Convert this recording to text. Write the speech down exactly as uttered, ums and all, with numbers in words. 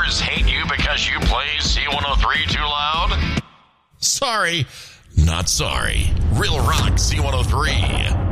neighbors hate you because you play C one oh three too loud? Sorry, not sorry. Real Rock C one oh three.